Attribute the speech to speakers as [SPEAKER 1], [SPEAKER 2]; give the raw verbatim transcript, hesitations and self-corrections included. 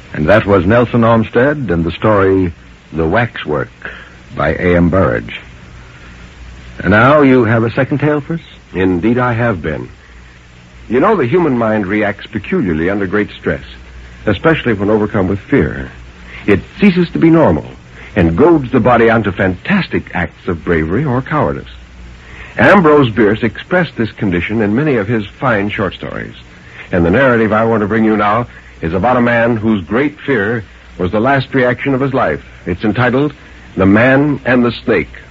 [SPEAKER 1] And that was Nelson Olmsted and the story The Waxwork by A M Burrage. And now you have a second tale for us?
[SPEAKER 2] Indeed I have, Ben. You know, the human mind reacts peculiarly under great stress, especially when overcome with fear. It ceases to be normal and goads the body onto fantastic acts of bravery or cowardice. Ambrose Bierce expressed this condition in many of his fine short stories. And the narrative I want to bring you now is about a man whose great fear was the last reaction of his life. It's entitled The Man and the Snake.